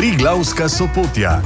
Triglavska Sopotja.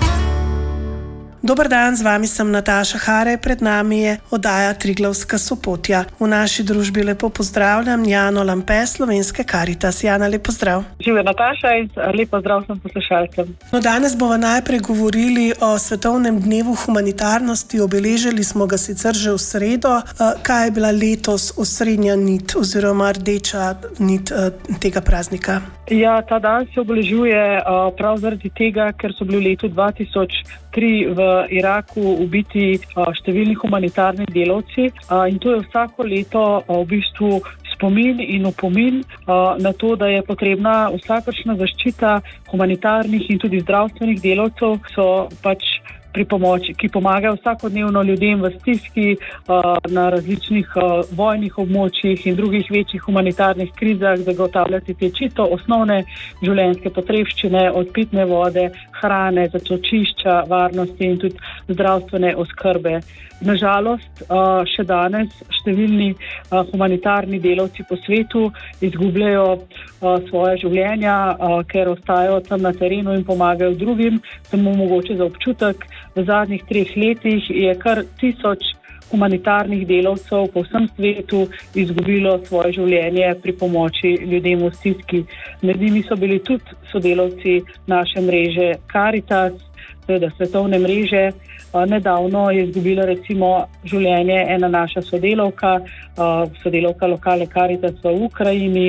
Dober dan, z vami sem Nataša Hare, pred nami je oddaja Triglavska Sopotja. V naši družbi lepo pozdravljam Jano Lampe, Slovenske Karitas. Jana, lep pozdrav. Živijo Nataša in lep pozdrav vsem poslušalcem. Danes bomo najprej govorili o Svetovnem dnevu humanitarnosti. Obeležili smo ga sicer že v sredo. Kaj je bila letos osrednja nit oziroma rdeča nit tega praznika? Ja, ta dan se obeležuje prav zaradi tega, ker so bili v letu 2003 v Iraku ubiti številni humanitarni delavci in to je vsako leto v bistvu spomin in opomin na to, da je potrebna vsakršna zaščita humanitarnih in tudi zdravstvenih delavcev, so pač ki pomagajo vsakodnevno ljudem v stiski na različnih vojnih območjih in drugih večjih humanitarnih krizah, zagotavljati te čisto osnovne življenjske potrebščine, od pitne vode, hrane, zatočišča, varnosti in tudi zdravstvene oskrbe. Nažalost, še danes številni humanitarni delavci po svetu izgubljajo svoje življenja, ker ostajajo tam na terenu in pomagajo drugim. Samo mogoče za občutek, v zadnjih 3 letih je kar 1000 humanitarnih delavcev po vsem svetu izgubilo svoje življenje pri pomoči ljudem v stiski. Med njimi so bili tudi sodelavci naše mreže Karitas, seveda svetovne mreže. Nedavno je izgubila recimo življenje ena naša sodelavka lokalne Karitas v Ukrajini,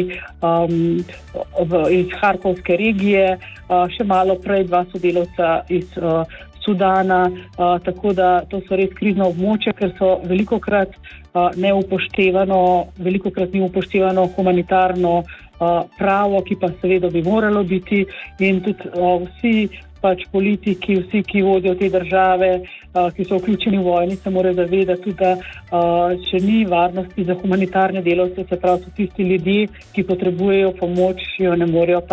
iz Harkovske regije, še malo prej 2 sodelavca iz Sudana, tako da to so res krizna območja, ker so velikokrat ni upoštevano humanitarno pravo, ki pa seveda bi moralo biti, in tudi vsi politiki, vsi, ki vodijo te države, ki so vključeni v vojni, se morajo zavedati tudi, da še ni varnosti za humanitarne delavce, se pravi, so tisti ljudje, ki potrebujejo pomoč, jo ne morejo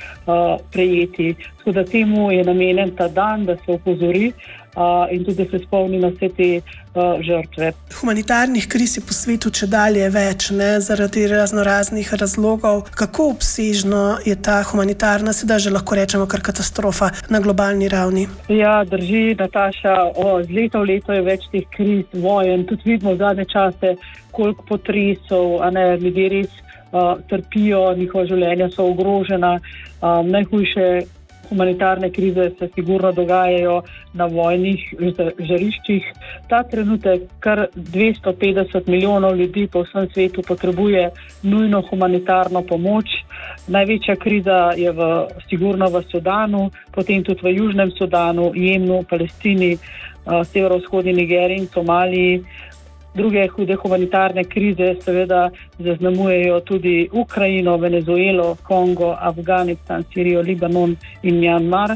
prejeti. Tako da temu je namenjen ta dan, da se opozori in tudi da se spomni na vse te žrtve. Humanitarnih kriz je po svetu čedalje več, zaradi raznoraznih razlogov. Kako obsežno je ta humanitarna, sedaj že lahko rečemo kar katastrofa na globalni ravni? Ja, drži, Nataša, z leta v leto je več teh kriz, vojen, tudi vidimo v zadnje čase, koliko potresov, ljudje res trpijo, njihova življenja so ogrožena. Najhujše humanitarne krize se sigurno dogajajo na vojnih žariščih. Ta trenutek kar 250 milijonov ljudi po vsem svetu potrebuje nujno humanitarno pomoč. Največja kriza je sigurno v Sudanu, potem tudi v Južnem Sudanu, Jemnu, Palestini, severovzhodni Nigeriji in Somaliji. Druge hude humanitarne krize seveda zaznamujejo tudi Ukrajino, Venezuelo, Kongo, Afganistan, Sirijo, Libanon in Mjanmar.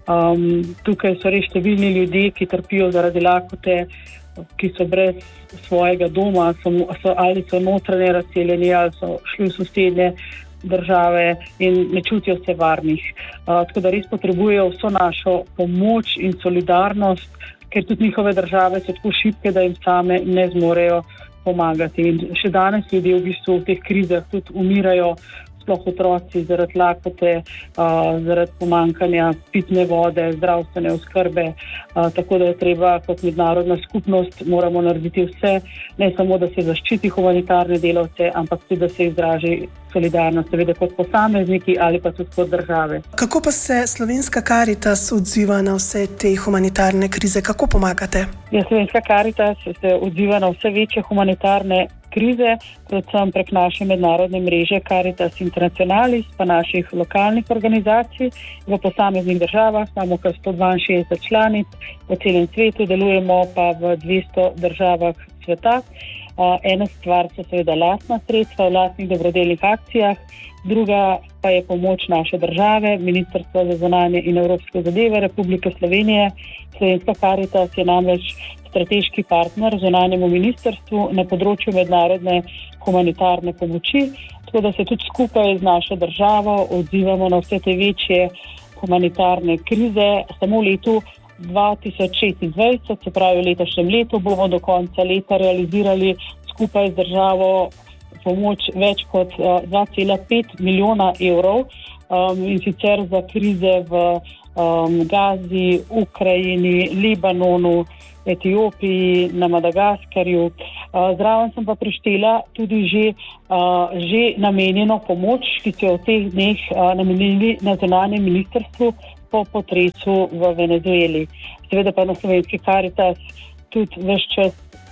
Tukaj so res številni ljudje, ki trpijo zaradi lakote, ki so brez svojega doma, ali so notranje razseljeni, ali so šli v sosednje države in ne čutijo se varnih. Tako da res potrebujejo vso našo pomoč in solidarnost, ker tudi njihove države so tako šibke, da jim same ne zmorejo pomagati. In še danes ljudje v bistvu v teh krizah tudi umirajo, sploh otroci, zaradi lakote, zaradi pomanjkanja pitne vode, zdravstvene oskrbe. Tako da je treba kot mednarodna skupnost, moramo narediti vse, ne samo, da se zaščiti humanitarne delavce, ampak tudi, da se izraži solidarnost, seveda kot posamezniki ali pa tudi kot države. Kako pa se Slovenska Karitas odziva na vse te humanitarne krize? Kako pomagate? Ja, Slovenska Karitas se odziva na vse večje humanitarne krize, predvsem prek naše mednarodne mreže Caritas Internationalis, pa naših lokalnih organizacij v posameznih državah. Imamo kar 162 članic po celem svetu, delujemo pa v 200 državah sveta. Ena stvar so seveda lastna sredstva v lastnih dobrodelnih akcijah, druga pa je pomoč naše države, Ministrstvo za zunanje in evropske zadeve Republike Slovenije. Slovenska Karitas je namreč strateški partner zunanjemu ministrstvu na področju mednarodne humanitarne pomoči, tako da se tudi skupaj z našo državo odzivamo na vse te večje humanitarne krize. Samo v letu 2026, se pravi v letošnjem letu, bomo do konca leta realizirali skupaj z državo pomoč več kot 2,5 milijona evrov in sicer za krize v Gazi, Ukrajini, Libanonu, Etiopiji, na Madagaskarju. Zraven sem pa prištela tudi že namenjeno pomoč, ki so v teh dneh namenili na zunanjem ministrstvu po potresu v Venezueli. Seveda pa na Slovenski Karitas tudi ves čas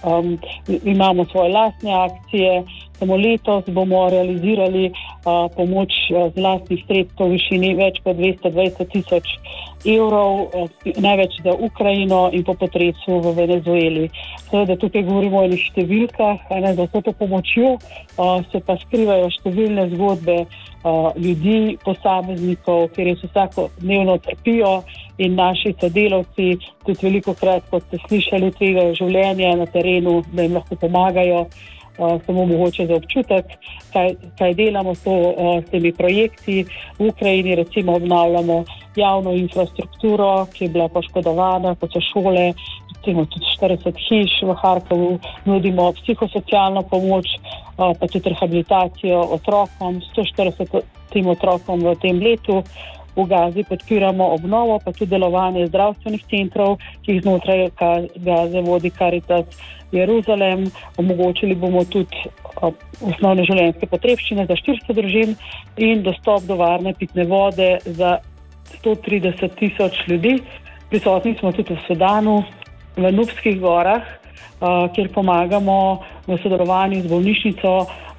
imamo svoje lastne akcije. Samo letos bomo realizirali pomoč z lastnih sredstev v višini več kot 220 000 evrov, največ za Ukrajino in po potresu v Venezueli. Seveda tukaj govorimo o enih številkah, za vso to pomočjo se pa skrivajo številne zgodbe ljudi, posameznikov, ki res vsakodnevno trpijo in naši sodelavci tudi velikokrat, kot ste slišali, tvegajo življenje na terenu, da jim lahko pomagajo. Samo mogoče za občutek, kaj delamo s temi projekti. V Ukrajini recimo obnavljamo javno infrastrukturo, ki je bila poškodovana, kot so šole, recimo tudi 40 hiš v Harkovu, nudimo psihosocialno pomoč, pa tudi rehabilitacijo otrokom, 140 tem otrokom v tem letu. V Gazi podpiramo obnovo, pa tudi delovanje zdravstvenih centrov, ki jih znotraj Gaze vodi Karitas Jeruzalem. Omogočili bomo tudi osnovne življenjske potrebščine za 400 družin in dostop do varne pitne vode za 130 000 ljudi. Prisotni smo tudi v Sudanu, v Nubskih gorah, kjer pomagamo v sodelovanju z bolnišnico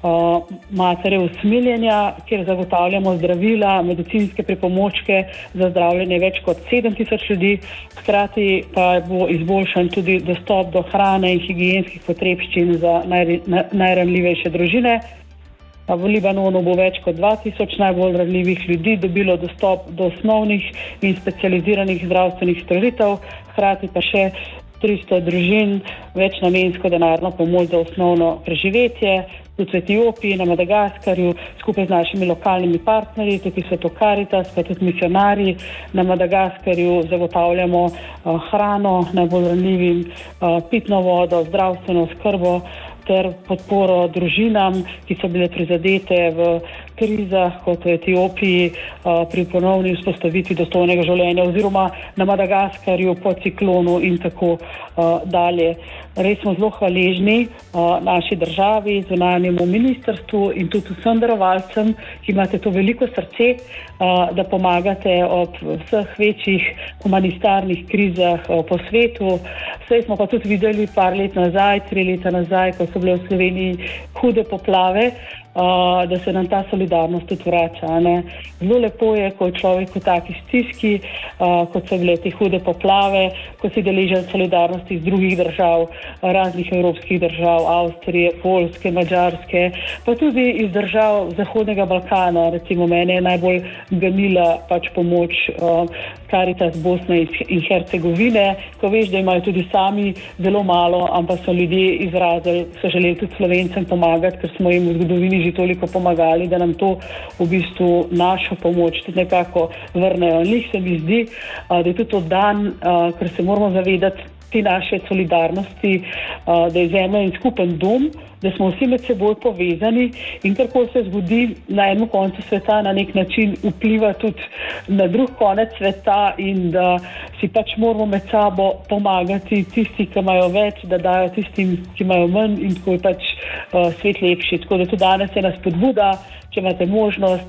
matere usmiljenja, kjer zagotavljamo zdravila, medicinske pripomočke za zdravljenje več kot 7 000 ljudi. Hkrati pa bo izboljšan tudi dostop do hrane in higienskih potrebščin za najranljivejše družine. V Libanonu bo več kot 2000 najbolj ranljivih ljudi dobilo dostop do osnovnih in specializiranih zdravstvenih storitev, hkrati pa še 300 družin večnamensko denarno pomoč za osnovno preživetje. Tudi v Etiopiji, na Madagaskarju, skupaj z našimi lokalnimi partnerji, tukaj so to Karitas, pa tudi misionarji. Na Madagaskarju zagotavljamo hrano najbolj ranljivim, pitno vodo, zdravstveno oskrbo ter podporo družinam, ki so bile prizadete v krizah, kot v Etiopiji, pri ponovni vzpostavitvi dostojnega življenja, oziroma na Madagaskarju po ciklonu in tako dalje. Res smo zelo hvaležni naši državi, zunanjemu ministrstvu in tudi vsem darovalcem, ki imate to veliko srce, da pomagate ob vseh večjih humanitarnih krizah po svetu. Vse smo pa tudi videli par let nazaj, 3 leta nazaj, ko so bile v Sloveniji hude poplave, da se nam ta solidarnost tudi vrača. Zelo lepo je, ko je človek v taki stiski, kot so bile te hude poplave, ko si deležen solidarnosti iz drugih držav, raznih evropskih držav, Avstrije, Poljske, Madžarske, pa tudi iz držav Zahodnega Balkana. Recimo mene je najbolj ganila pomoč Karitas Bosne in Hercegovine, ko veš, da imajo tudi sami zelo malo, ampak so ljudje izrazili, so želeli tudi Slovencem pomagati, ker smo jim v zgodovini že toliko pomagali, da nam to v bistvu našo pomoč tudi nekako vrnejo. Njih se mi zdi, da je tudi to dan, ker se moramo zavedati te naše solidarnosti, da je zemlja in skupen dom, da smo vsi med seboj povezani in karkoli se zgodi na enem koncu sveta, na nek način vpliva tudi na drug konec sveta in da si moramo med sabo pomagati, tisti, ki imajo več, da dajo tistim, ki imajo manj in tako je svet lepši. Tako da tudi danes je nas spodbuda, če imate možnost,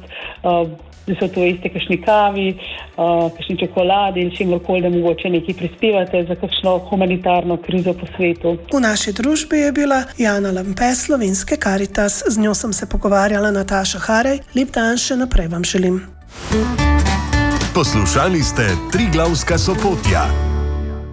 da so to iste kakšni kavi, kakšni čokoladi in čimkoli, da mogoče nekaj prispevate za kakšno humanitarno krizo po svetu. V naši družbi je bila Jana Lampe, Slovenske Karitas. Z njo sem se pogovarjala Nataša Harej. Lep dan še naprej vam želim. Poslušali ste Triglavska Sopotja.